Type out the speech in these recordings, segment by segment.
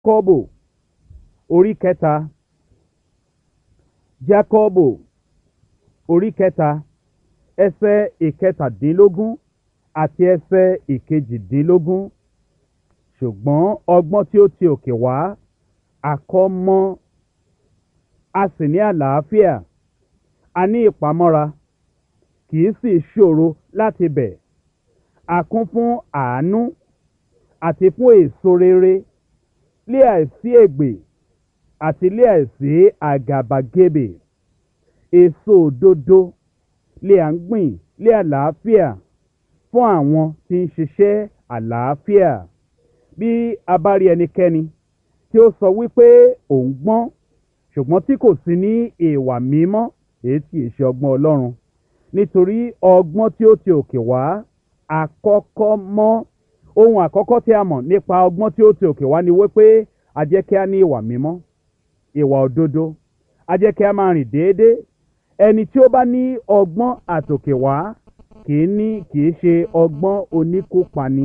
Jákọ́bù orí kẹta. Jákọ́bù orí kẹta ẹsẹ̀ ìkẹtàdínlógún àti ẹsẹ̀ ìkejìdínlógún. Ṣùgbọ́n ọgbọ́n tí ó ti òkè wá àkọ́mọ́, a sì ní àlàáfíà, a ní ìpamọ́ra, kì í sì ṣòro láti bẹ̀. A kún fún àánú àti fún èso rere, lé àìsí ègbè àti lé àìsí àgàbàgebè. Èso òdodo lé à ń gbìn lé àlàáfíà fún àwọn tí ń ṣiṣẹ́ àlàáfíà. Bí a bá rí ẹnikẹ́ni tí ó sọ wípé òun gbọ́n ṣùgbọ́n tí kò sí ní ìwà mímọ́, èyí tí ì ṣe ọgbọ́n Ọlọ́run. Nítorí ọgbọ́n tí ó ti òkè wá àkọ́kọ́ mọ́. Ohun àkọ́kọ́ tí a mọ̀ nípa ọgbọ́n tí ó ti òkè wá ni wípé a jẹ́ kí a ní ìwà mímọ́, ìwà òdodo, a jẹ́ kí a máa rìn déédéé. Ẹni tí ó bá ní ọgbọ́n àtòkè wá kì í ṣe ọgbọ́n oníkópani,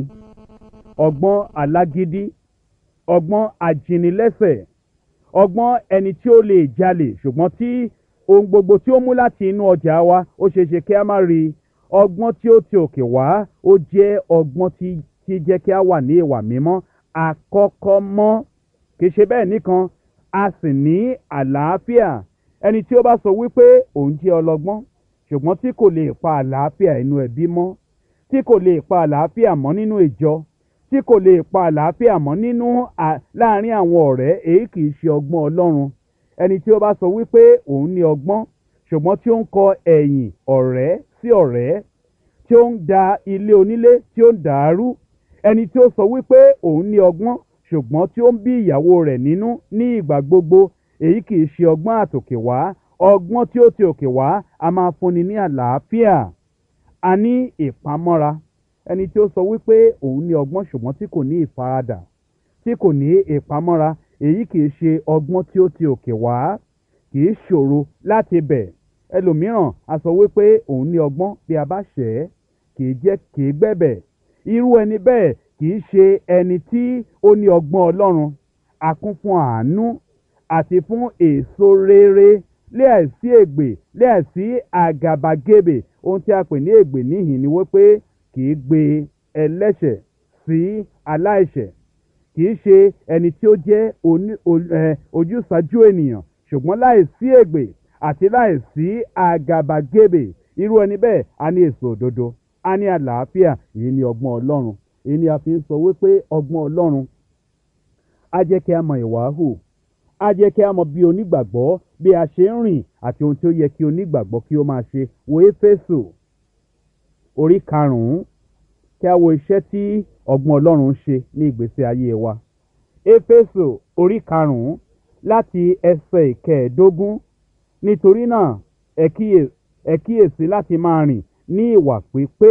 ọgbọ́n alágídí, ọgbọ́n ajínilẹ́sẹ̀, ọgbọ́n ẹni tí ó lè jalè ṣùgbọ́n tí ohun gbogbo tí ó mú láti inú ọjà wa ó ṣeé ṣe kí a má rí. Ọgbọ́n tí ó ti òkè wá ó jẹ́ ọgbọ́n tí jẹ́ kí a wà ní ìwà mímọ́. Àkọ́kọ́ mọ́, kì í ṣe bẹ́ẹ̀ nìkan, a sì ní àlàáfíà. Ẹni tí ó bá sọ wípé òun jẹ́ ọlọ́gbọ́n ṣùgbọ́n tí kò lè pa àlàáfíà inú ẹbí mọ́, tí kò lè pa àlàáfíà mọ́ nínú ìjọ, tí kò lè pa àlàáfíà mọ́ láàrin àwọn ọ̀rẹ́, èyí kì í ṣe ọgbọ́n Ọlọ́run. Ẹni tí ó bá sọ wípé òun ní ọgbọ́n ṣùgbọ́n tí ó ń kọ ẹ̀yìn ọ̀rẹ́ sí ọ̀rẹ́, tí ó ń da ilé onílé tí ó ń dàrú. Ẹni tí ó sọ wípé òun ní ọgbọ́n ṣùgbọ́n tí ó ń bí ìyàwó rẹ̀ nínú ní ìgbà gbogbo, èyí kì í ṣe ọgbọ́n àtòkè wá. Ọgbọ́n tí ó ti òkè wá a máa fúnni ní àlàáfíà, a ní ìpamọ́ra. Ẹni tí ó sọ wípé òun ní ọgbọ́n ṣùgbọ́n tí kò ní ìfaradà, tí kò ní ìpamọ́ra, èyí kì í ṣe ọgbọ́n tí ó ti òkè wá. Kì í ṣòro láti bẹ̀. Ẹlòmíràn a sọ wípé òun ní ọgbọ́n, bí a bá ṣẹ̀ ẹ́ kì í gbẹ̀bẹ̀. Irú ẹni bẹ́ẹ̀ kì í ṣe ẹni tí ó ní ọgbọ́n Ọlọ́run. A kún fún àánú àti fún èso rere, lé àìsí ègbè, lé àìsí àgàbàgebè. Ohun tí a pè ní ègbè níhìn ni wípé kì í gbé ẹlẹ́ṣẹ̀ sí aláìṣẹ̀, kì í ṣe ẹni tí ó jẹ́ ojúsàájú ènìyàn ṣùgbọ́n láìsí ègbè àti láìsí àgàbàgebè. Irú ẹni bẹ́ẹ̀ a ní èso òdodo, a ní àlàáfíà. Èyí ni ọgbọ́n Ọlọ́run. Èyí ni a fi ń sọ wípé ọgbọ́n Ọlọ́run á jẹ́ kí a mọ ìwà hù, á jẹ́ kí a mọ bí onígbàgbọ́ bí a ṣe ń rìn àti ohun tí ó yẹ kí onígbàgbọ́ kí ó máa ṣe. Wo Éfésù orí karùn-ún kí a wo iṣẹ́ tí ọgbọ́n Ọlọ́run ń ṣe ní ìgbésí ayé wa. Éfésù orí karùn-ún láti ẹsẹ̀ ìkẹẹ̀ẹ́dógún. Nítorí náà ẹ kíyèsí láti máa rìn ní ìwà pípé,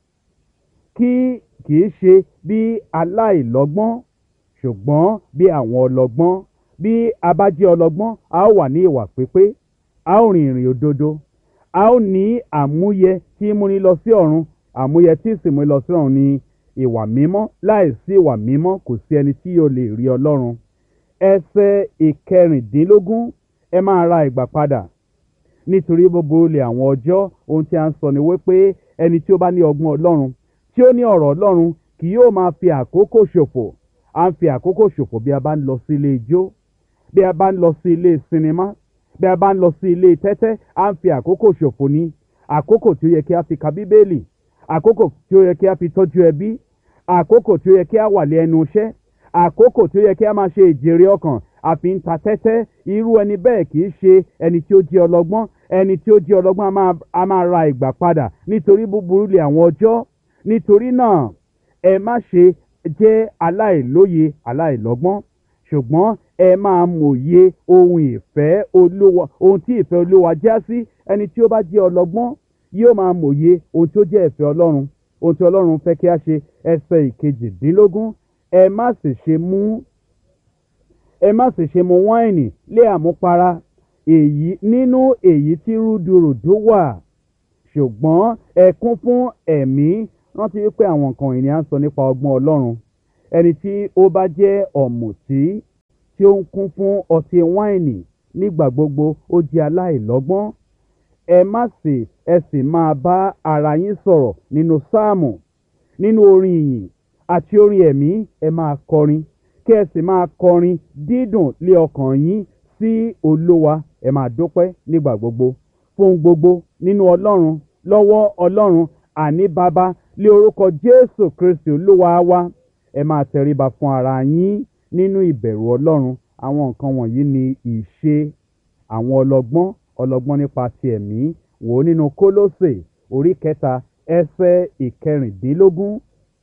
kì í ṣe bí aláìlọ́gbọ́n ṣùgbọ́n bí àwọn ọlọ́gbọ́n. Bí a bá jẹ́ ọlọ́gbọ́n, a ó wà ní ìwà pípé, a ó rìn ìrìn òdodo, a ó ní àmúyẹ tí í múni lọ sí ọ̀run. Àmúyẹ tí sì múni lọ sí ọ̀run ni ìwà mímọ́. Láìsí ìwà mímọ́ kò sí ẹni tí yóò lè rí Ọlọ́run. Ẹsẹ̀ ìkẹrìndínlógún, ẹ máa ra ìgbà padà nítorí búburú lè àwọn ọjọ́. Ohun tí a ń sọ ni wípé ẹni tí ó bá ní ọgbọ́n Ọlọ́run, tí ó ní ọ̀rọ̀ Ọlọ́run, kì yóò máa fi àkókò ṣòfò. À ń fi àkókò ṣòfò bí a bá ń lọ sí ilé ijó, bí a bá ń lọ sí ilé sinimá, bí a bá ń lọ sí ilé tẹ́tẹ́. À ń fi àkókò ṣòfò ní àkókò tí ó yẹ kí a fi ka Bíbélì, àkókò tí ó yẹ kí a fi tọ́jú ẹbí, àkókò tí ó yẹ kí a wà lé ẹnu iṣẹ́, àkókò tí ó yẹ kí a máa ṣe ìjèrè ọkàn, a fi ń ta tẹ́tẹ́. Irú ẹni bẹ́ẹ̀ kì í ṣe ẹni tí ó jẹ́ ọlọ́gbọ́n. Ẹni tí ó jẹ́ ọlọ́gbọ́n a máa ra ìgbà padà nítorí búburú lè àwọn ọjọ́. Nítorí náà ẹ má ṣe jẹ́ aláìlóye, aláìlọ́gbọ́n, ṣùgbọ́n ẹ máa mòye ohun tí ìfẹ́ Olúwa já sí. Ẹni tí ó bá jẹ́ ọlọ́gbọ́n yóò máa mòye ohun tí ó jẹ́ ìfẹ́ Ọlọ́run, ohun tí Ọlọ́run fẹ́ kí a ṣe. Ẹsẹ̀ ìkejìdínlógún, ẹ má sì ṣe mu wáìnì lé àmupara, nínú èyí tí rúdurùdu wà, ṣùgbọ́n ẹ kún fún ẹ̀mí. Rántí wípé àwọn nǹkan ìní à ń sọ nípa ọgbọ́n Ọlọ́run. Ẹni tí ó bá jẹ́ ọ̀mùtí tí ó ń kún fún ọtí wáìnì nígbà gbogbo ó jẹ́ aláìlọ́gbọ́n. Ẹ sì máa bá ara yín sọ̀rọ̀ nínú sáàmù, nínú orin ìyìn àti orin ẹ̀mí. Ẹ máa kọrin, kí ẹ sì máa kọrin dídùn lé ọkàn yín sí Olúwa. Ẹ máa dúpẹ́ nígbà gbogbo fún gbogbo nínú Ọlọ́run, lọ́wọ́ Ọlọ́run, àní Baba, lé orúkọ Jésù Kristi Olúwa wa. Ẹ máa tẹríba fún ara yín nínú ìbẹ̀rù Ọlọ́run. Àwọn nǹkan wọ̀nyí ni ìṣe àwọn ọlọ́gbọ́n nípa ti ẹ̀mí. Wò ó nínú Kólósè orí 3 ẹsẹ̀ 16.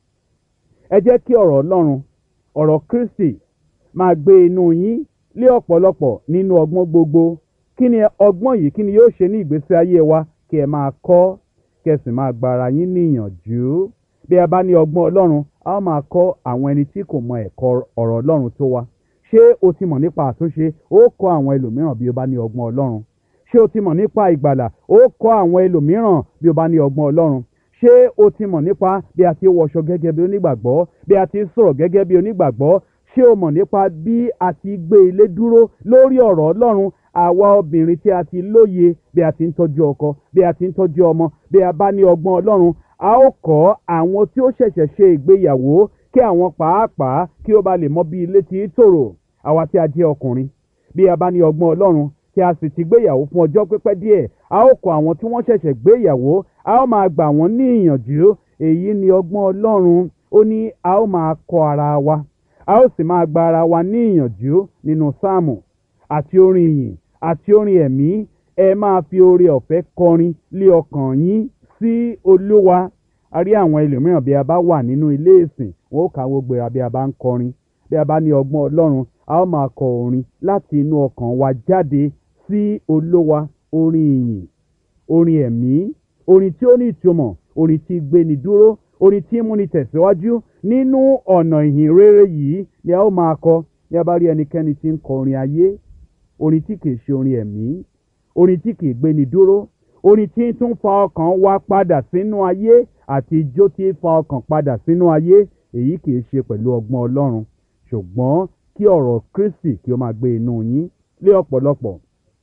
Ẹ jẹ́ kí ọ̀rọ̀ Ọlọ́run, ọ̀rọ̀ Kristi, máa gbé inú yín lé ọ̀pọ̀lọpọ̀ nínú ọgbọ́n gbogbo. Kí ni ọgbọ́n yìí? Kí ni yóò ṣe ní ìgbésí ayé wa? Kí ẹ máa kọ́, kí ẹ sì máa gba ara yín níyànjú. Bí a bá ní ọgbọ́n Ọlọ́run, a ó máa kọ́ àwọn ẹni tí kò mọ ẹ̀kọ́ ọ̀rọ̀ Ọlọ́run tó wa. Ṣé o ti mọ̀ nípa àtúnṣe? Ó kọ́ àwọn ẹlòmíràn bí o bá ní ọgbọ́n Ọlọ́run. Ṣé o ti mọ̀ nípa ìgbàlà? Ó kọ́ àwọn ẹlòmíràn bí o bá ní ọgbọ́n Ọlọ́run. Ṣé o ti mọ̀ nípa bí a ti wọṣọ gẹ́gẹ́ bí onígbàgbọ́, bí a ti sọ̀rọ̀ gẹ́gẹ́ bí onígbàgbọ́? Ṣé o mọ̀ nípa bí a ti gbé ilé dúró lórí ọ̀rọ̀ Ọlọ́run? Àwa obìnrin tí a ti lóye bí a ti ń tọ́jú ọkọ, bí a ti ń tọ́jú ọmọ, bí a bá ní ọgbọ́n Ọlọ́run, a ó kọ́ àwọn tí ó ṣẹ̀ṣẹ̀ ṣe ìgbéyàwó kí àwọn pàápàá kí ó bá lè mọ bí ilé ti tòrò. Àwa tí a jẹ́ ọkùnrin, bí a bá ní ọgbọ́n Ọlọ́run tí a sì ti gbéyàwó fún ọjọ́ pípẹ́ díẹ̀, a ó kọ́ àwọn tí wọ́n ṣẹ̀ṣẹ̀ gbéyàwó, a ó máa gbà wọ́n ní ìyànjú. Èyí ni ọgbọ́n Ọlọ́run. Ó ní a ó máa kọ́ ara wa, a ó sì máa gba ara wa ní ìyànjú nínú sáàmù àti orin ìyìn àti orin ẹ̀mí. Ẹ máa fi oore ọ̀fẹ́ kọrin lé ọkàn yín sí Olúwa. A rí àwọn ẹlòmíràn bí a bá wà nínú ilé ìsìn, wọn ó káwọ́ gbéra bí a bá ń kọrin. Bí a bá ní ọgbọ́n Ọlọ́run, a ó máa kọ orin láti inú ọkàn wa jáde sí Olúwa. Orin ìyìn, orin ẹ̀mí, orin tí ó ní ìtumọ̀, orin tí gbéni dúró, orin tí múni tẹ̀síwájú nínú ọ̀nà ìhìn rere yìí ni a ó máa kọ. Bí a bá rí ẹnikẹ́ni tí ń kọ orin ayé, orin tí kìí ṣe orin ẹ̀mí, orin tí kìí gbéni dúró, orin tí tún fa ọkàn wa padà sínú ayé àti ijó tí fa ọkàn padà sínú ayé, èyí kìí ṣe pẹ̀lú ọgbọ́n Ọlọ́run. Ṣùgbọ́n kí ọ̀rọ̀ Kristi kí ó máa gbé inú yín lé ọ̀pọ̀lọpọ̀,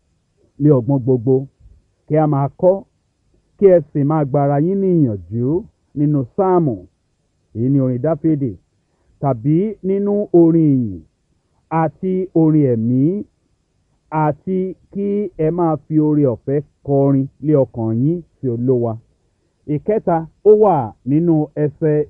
lé ọgbọ́n gbogbo. Kí a máa kọ́, kí ẹ sì máa gba ara yín ní ìyànjú nínú sáàmù, èyí ni orin Dáfídì, tàbí nínú orin ìyìn àti orin ẹ̀mí, àti kí ẹ máa fi oore ọ̀fẹ́ kọrin lé ọkàn yín sí Olúwa. Ìkẹta, ó wà nínú ẹsẹ̀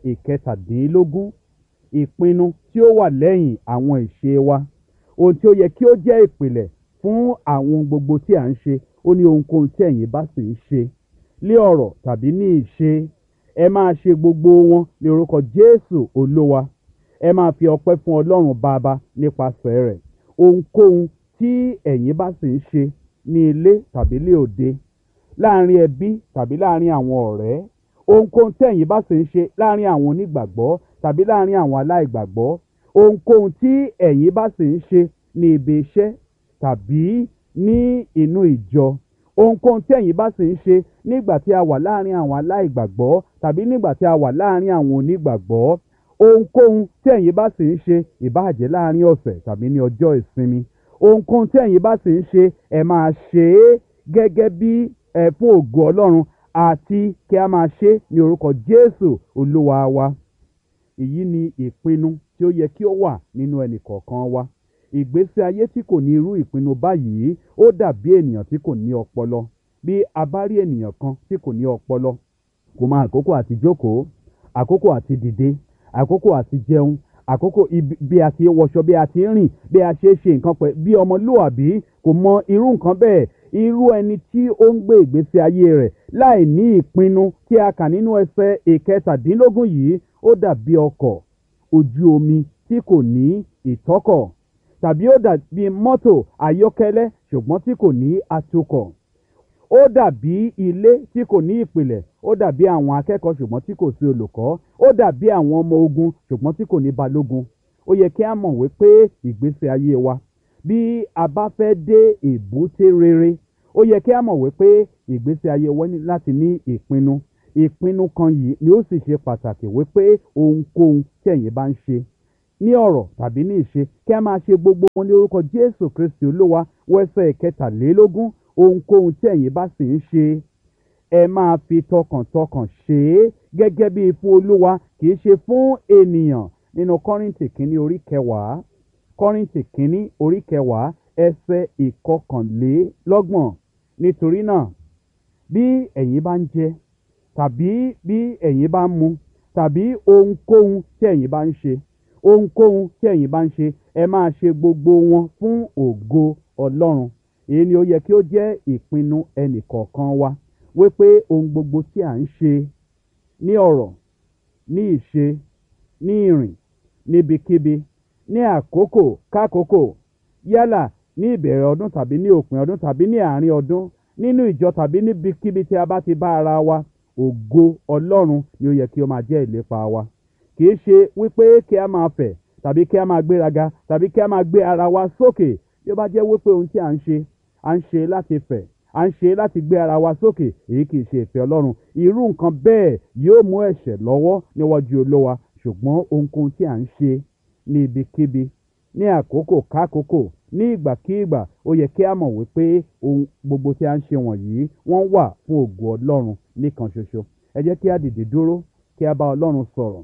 17. Ìpinnu tí ó wà lẹ́yìn àwọn ìṣe wa. Ohun tí ó yẹ kí ó jẹ́ ìpìlẹ̀ fún àwọn gbogbo tí à ń ṣe. Ó ní ohunkóhun tí ẹ̀yin bá sì ń ṣe, lé ọ̀rọ̀ tàbí ní ìṣe, ẹ máa ṣe gbogbo wọn ní orúkọ Jésù Olúwa. Ẹ máa fi ọpẹ́ fún Ọlọ́run Baba nípasẹ̀ rẹ̀. Ohunkóhun tí ẹ̀yin bá sì ń ṣe ní ilé tàbí lé òde, láàrin ẹbí tàbí láàrin àwọn ọ̀rẹ́, ohunkóhun tí ẹ̀yin bá sì ń ṣe láàrin àwọn onígbàgbọ́ tàbí láàrin àwọn aláìgbàgbọ́, ohunkóhun tí ẹ̀yin bá sì ń ṣe ní ibi iṣẹ́ tàbí ní inú ìjọ, ohunkóhun tí ẹ̀yin bá sì ń ṣe nígbà tí a wà láàrin àwọn aláìgbàgbọ́ tàbí nígbà tí a wà láàrin àwọn onígbàgbọ́, ohunkóhun tí ẹ̀yin bá sì ń ṣe, ìbáà jẹ́ láàrin ọ̀sẹ̀ tàbí ní ọjọ́ ìsinmi, ohunkóhun tí ẹ̀yin bá sì ń ṣe, ẹ máa ṣe é gẹ́gẹ́ bí fún ògo Ọlọ́run, àti kí a máa ṣe ní orúkọ Jésù Olúwa wa. Èyí ni ìpinnu tí ó yẹ kí ó wà nínú ẹnì kọ̀ọ̀kan wa. Ìgbésí ayé tí kò ní irú ìpinnu báyìí ó dàbí ènìyàn tí kò ní ọpọlọ. Bí a bá rí ènìyàn kan tí kò ní ọpọlọ, kò mọ àkókò àti jókòó, àkókò àti dìde, àkókò àti jẹun, àkókò bí a ti wọṣọ, bí a ti rìn, bí a ṣe nǹkan pẹ̀ bí ọmọlúwàbí, kò mọ irú nǹkan bẹ́ẹ̀. Irú ẹni tí ó ń gbé ìgbésí ayé rẹ̀ láì ní ìpinnu tí a kà nínú ẹsẹ̀ 17 yìí, ó dàbí ọkọ̀ ojú omi tí kò ní ìtọ́kọ̀, tàbí ó dàbí mọ́tò ayọ́kẹ́lẹ́ ṣùgbọ́n tí kò ní atukọ̀. Ó dàbí ilé tí kò ní ìpìlẹ̀, ó dàbí àwọn akẹ́kọ̀ọ́ ṣùgbọ́n tí kò sí olùkọ́, ó dàbí àwọn ọmọ ogun ṣùgbọ́n tí kò ní balógun. Ó yẹ kí a mọ̀ wípé ìgbésí ayé wa, bí a bá fẹ́ dé èbúté rere, ó yẹ kí a mọ̀ wípé ìgbésí ayé wa ní láti ní ìpinnu. Ìpinnu kan yìí ni ó sì ṣe pàtàkì wípé ohunkóhun tí ẹ̀yin bá ń ṣe, ní ọ̀rọ̀ tàbí ní ìṣe, kí a máa ṣe gbogbo wọn ní orúkọ Jésù Kristi Olúwa. Wẹ́sẹ̀ kẹtàlélógún, ohunkóhun tí ẹ̀yin bá sì ń ṣe, ẹ máa fi tọkàntọkàn ṣe é gẹ́gẹ́ bí fún Olúwa, kì í ṣe fún ènìyàn. Nínú Kọ́ríńtì kínní orí kẹwàá, Kọ́ríńtì kínní orí kẹwàá, ẹsẹ̀ ìkọkànlélọ́gbọ̀n. Nítorí náà, bí ẹ̀yin bá ń jẹ, tàbí bí ẹ̀yin bá ń mu, tàbí ohunkóhun tí ẹ̀yin bá ń ṣe, ohunkóhun tí ẹ̀yin bá ń ṣe, ẹ máa ṣe gbogbo wọn fún ògo Ọlọ́run. Èyí ni ó yẹ kí ó jẹ́ ìpinnu ẹnìkọ̀ọ̀kan wa, wípé ohun gbogbo tí à ń ṣe ní ọ̀rọ̀, ní ìṣe, ní ìrìn, níbikíbi, ní àkókò kákòókò, yálà ní ìbẹ̀rẹ̀ ọdún tàbí ní òpin ọdún tàbí ní àárín ọdún, nínú ìjọ tàbí níbikíbi tí a bá ti bá ara wa, ògo Ọlọ́run ni ó yẹ kí ó máa jẹ́ ìlépa wa. Kì í ṣe wípé kí a máa fẹ̀ tàbí kí a máa gbéraga tàbí kí a máa gbé ara wa sókè. Bí ó bá jẹ́ wípé ohun tí à ń ṣe láti fẹ̀, à ń ṣe láti gbé ara wa sókè, èyí kì í ṣe ìfẹ́ Ọlọ́run. Irú nǹkan bẹ́ẹ̀ yóò mú ẹ̀ṣẹ̀ lọ́wọ́ níwájú Olúwa. Ṣùgbọ́n ohunkóhun tí à ń ṣe ní ibikíbi, ní àkókò kákòókò, ní ìgbàkígbà, ó yẹ kí a mọ̀ wípé ohun gbogbo tí a ń ṣe wọ̀nyí wọ́n wà fún ògo Ọlọ́run nìkan ṣoṣo. Ẹ jẹ́ kí a dìde dúró, kí a bá Ọlọ́run sọ̀rọ̀.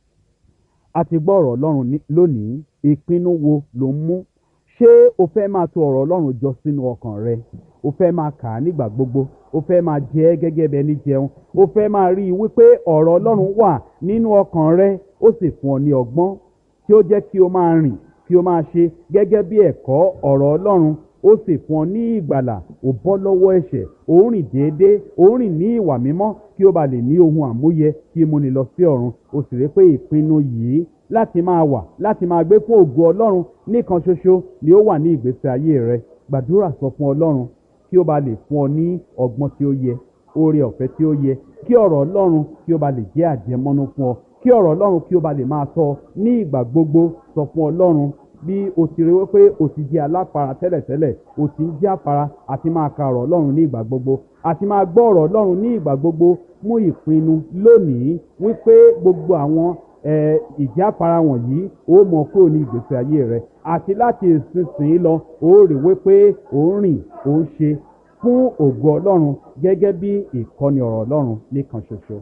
A ti gbọ́ ọ̀rọ̀ Ọlọ́run lónìí. Ìpinnu wo ló ń mú? Ṣé o fẹ́ máa tò ọ̀rọ̀ Ọlọ́run jọ sínú ọkàn rẹ? O fẹ́ máa kà á nígbà gbogbo? O fẹ́ máa jẹ ẹ́ gẹ́gẹ́ bí ẹni jẹun? O fẹ́ máa rí i wípé ọ̀rọ̀ Ọlọ́run wà nínú ọkàn rẹ, ó sì fún ọ ní ọgbọ́n tí ó jẹ́ kí o máa rìn, kí o máa ṣe gẹ́gẹ́ bí ẹ̀kọ́ ọ̀rọ̀ Ọlọ́run, ó sì fún ọ ní ìgbàlà, ó bọ́ lọ́wọ́ ẹ̀ṣẹ̀, ó ń rìn déédéé, ó ń rìn ní ìwà mímọ́, kí o bá lè ní ohun àmúyẹ kí o múni lọ sí ọ̀run. O sì rí pé ìpinnu yìí láti máa wà, láti máa gbé fún ògo Ọlọ́run nìkan ṣoṣo ni ó wà ní ìgbésí ayé rẹ. Gbàdúrà sọ fún Ọlọ́run kí ó bá lè fún ọ ní ọgbọ́n tí ó yẹ, oore ọ̀fẹ́ tí ó yẹ, kí ọ̀rọ̀ Ọlọ́run kí ó bá lè jẹ́ àjẹmọ́nú fún ọ, kí ọ̀rọ̀ Ọlọ́run kí ó bá lè máa tọ́ ní ìgbà gbogbo. Sọ fún Ọlọ́run bí o ti rí wípé o ti jẹ́ aláfara tẹ́lẹ̀tẹ́lẹ̀, o ti ń jẹ́ afara àti máa ka ọ̀rọ̀ Ọlọ́run ní ìgbà gbogbo, àti máa gbọ́ ọ̀rọ̀ Ọlọ́run ní ìgbà gbogbo. Mú ìpinnu lónìí wípé gbogbo àwọn ìjáfara wọ̀nyí ó mọ kúrò ní ìgbésí ayé rẹ, àti láti ìsinsìnyí lọ ó rí wípé ó ń rìn, ó ń ṣe fún ògo Ọlọ́run gẹ́gẹ́ bí ìkọ́ni ọ̀rọ̀ Ọlọ́run nìkan ṣoṣo.